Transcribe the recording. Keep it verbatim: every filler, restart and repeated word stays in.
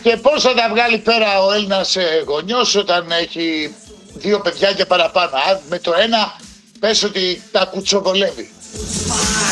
Και πώς θα τα βγάλει πέρα ο Έλληνας γονιός όταν έχει δύο παιδιά και παραπάνω. Με το ένα πες ότι τα κουτσοβολεύει.